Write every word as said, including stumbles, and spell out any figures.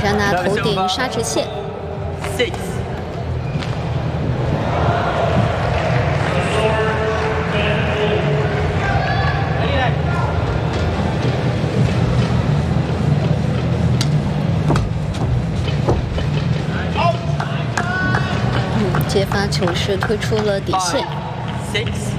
扎纳头顶刹直线。嗯，接发球是推出了底线。